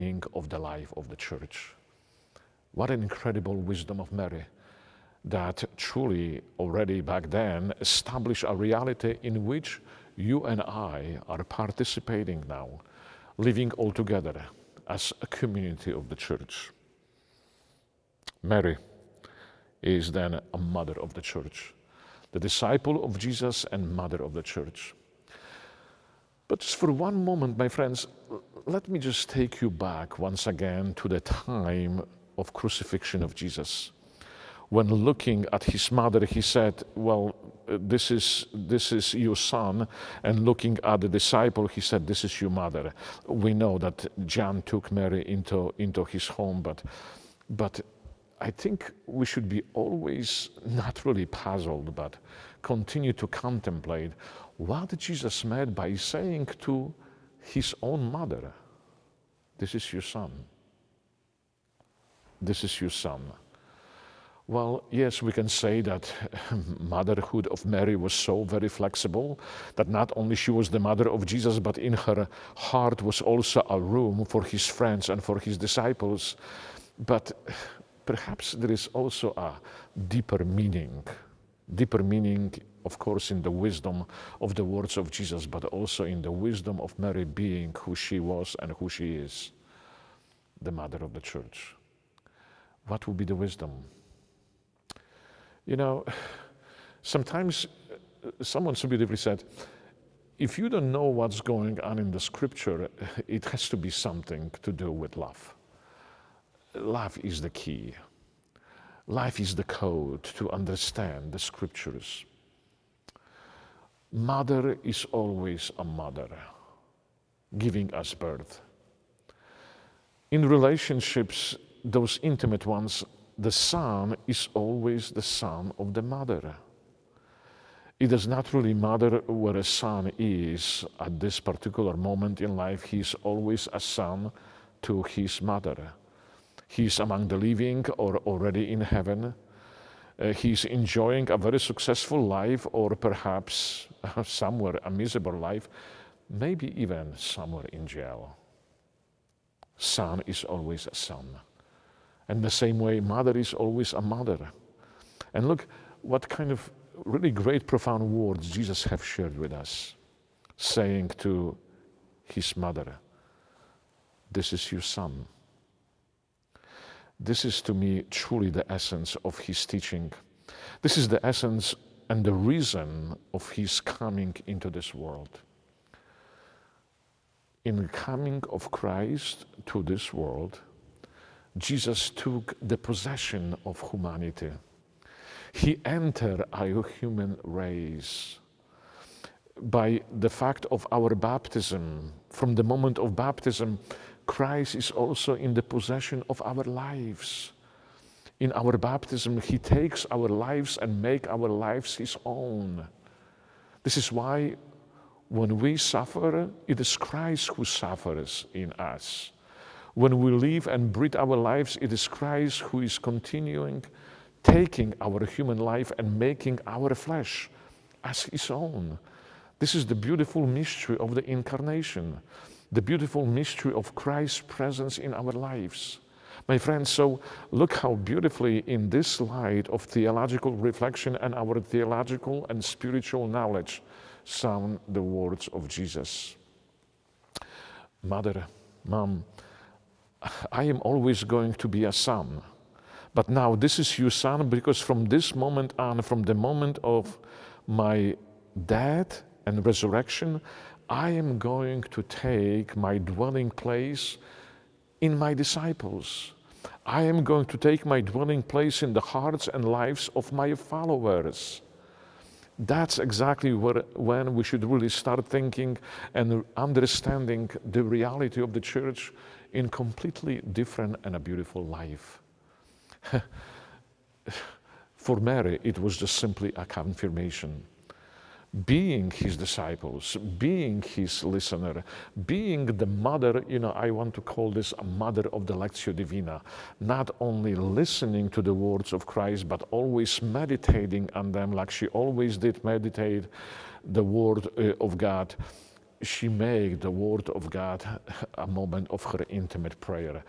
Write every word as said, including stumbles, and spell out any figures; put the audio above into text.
of the life of the church. What an incredible wisdom of Mary that truly already back then established a reality in which you and I are participating now, living all together as a community of the church. Mary is then a mother of the church, the disciple of Jesus and mother of the church. But just for one moment, my friends, let me just take you back once again to the time of crucifixion of Jesus. When looking at his mother, he said, well, this is, this is your son. And looking at the disciple, he said, this is your mother. We know that John took Mary into, into his home, but, but I think we should be always not really puzzled, but continue to contemplate what Jesus meant by saying to his own mother, this is your son. This is your son. Well, yes, we can say that motherhood of Mary was so very flexible that not only she was the mother of Jesus, but in her heart was also a room for his friends and for his disciples. But perhaps there is also a deeper meaning, deeper meaning, of course, in the wisdom of the words of Jesus, but also in the wisdom of Mary being who she was and who she is, the mother of the church. What will be the wisdom? You know, sometimes someone so beautifully said, if you don't know what's going on in the scripture, it has to be something to do with love. Love is the key. Life is the code to understand the scriptures. Mother is always a mother, giving us birth. In relationships, those intimate ones, the son is always the son of the mother. It does not really matter where a son is at this particular moment in life. He is always a son to his mother. He is among the living or already in heaven. Uh, he is enjoying a very successful life, or perhaps uh, somewhere a miserable life, maybe even somewhere in jail. Son is always a son. And the same way, mother is always a mother. And look what kind of really great, profound words Jesus have shared with us, saying to his mother, this is your son. This is to me truly the essence of his teaching. This is the essence and the reason of his coming into this world. In the coming of Christ to this world, Jesus took the possession of humanity. He entered our human race. By the fact of our baptism, from the moment of baptism, Christ is also in the possession of our lives. In our baptism, he takes our lives and makes our lives his own. This is why when we suffer, it is Christ who suffers in us. When we live and breathe our lives, it is Christ who is continuing, taking our human life and making our flesh as his own. This is the beautiful mystery of the incarnation, the beautiful mystery of Christ's presence in our lives. My friends, so look how beautifully in this light of theological reflection and our theological and spiritual knowledge sound the words of Jesus. Mother, Mom, I am always going to be a son. But now this is your son, because from this moment on, from the moment of my death and resurrection, I am going to take my dwelling place in my disciples. I am going to take my dwelling place in the hearts and lives of my followers. That's exactly where, when we should really start thinking and understanding the reality of the church in completely different and a beautiful life. For Mary, it was just simply a confirmation. Being his disciples, being his listener, being the mother, you know, I want to call this a mother of the Lectio Divina, not only listening to the words of Christ, but always meditating on them like she always did meditate the word uh, of God. she made the Word of God a moment of her intimate prayer.